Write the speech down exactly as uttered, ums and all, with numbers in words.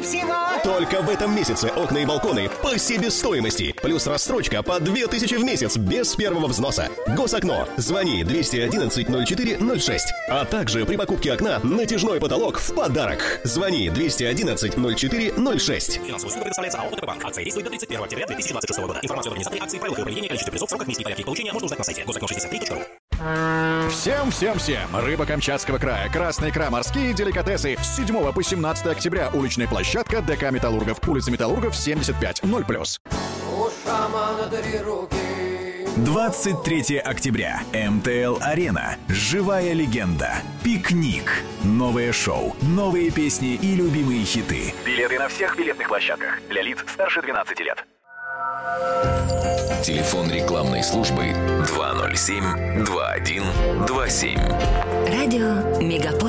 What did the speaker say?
всего. Только в этом месяце окна и балконы по себестоимости. Плюс рассрочка по две тысячи в месяц без первого взноса. Госокно. Звони двести одиннадцать ноль четыре ноль шесть. А также при покупке окна натяжной потолок в подарок. Звони двести одиннадцать ноль четыре ноль шесть. Финансовую услугу предоставляется АО «ОТП-банк». Акция действует до тридцать первого октября две тысячи двадцать шестого года. Информацию о организации акции, правилах и проведении, количестве призов, сроках, миссии и порядке их получения можно узнать на сайте госокно шестьдесят три точка ру. Всем-всем-всем! Рыба Камчатского края, красная икра, морские деликатесы. С седьмого по семнадцатое октября уличная площадка ДК «Металлургов». Улица Металлургов, семьдесят пять, ноль плюс. двадцать третьего октября. эм тэ эл-арена. Живая легенда. Пикник. Новое шоу, новые песни и любимые хиты. Билеты на всех билетных площадках. Для лиц старше двенадцати лет. Телефон рекламной службы два ноль семь два один два семь. Радио Мегаполис.